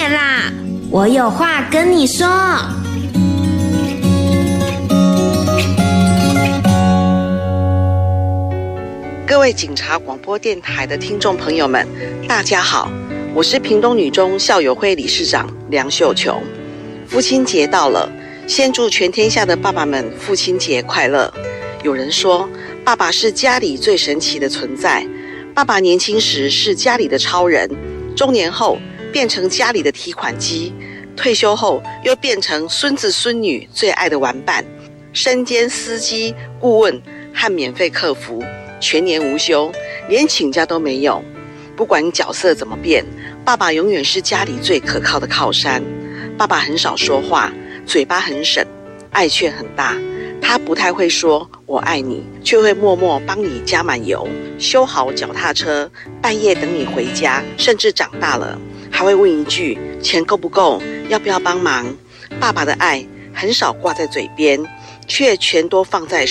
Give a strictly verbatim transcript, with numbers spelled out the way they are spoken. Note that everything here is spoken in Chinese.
点啦，我有话跟你说。 各位警察广播电台的听众朋友们，大家好，我是屏东女中校友会理事长梁秀琼。父亲节到了，先祝全天下的爸爸们父亲节快乐。有人说，爸爸是家里最神奇的存在。爸爸年轻时是家里的超人，中年后变成家里的提款机，退休后又变成孙子孙女最爱的玩伴，身兼司机、顾问和免费客服，全年无休，连请假都没有。不管角色怎么变，爸爸永远是家里最可靠的靠山。爸爸很少说话，嘴巴很省，爱却很大。他不太会说我爱你，却会默默帮你加满油，修好脚踏车，半夜等你回家，甚至长大了还会问一句钱够不够，要不要帮忙。爸爸的爱很少挂在嘴边，却全都放在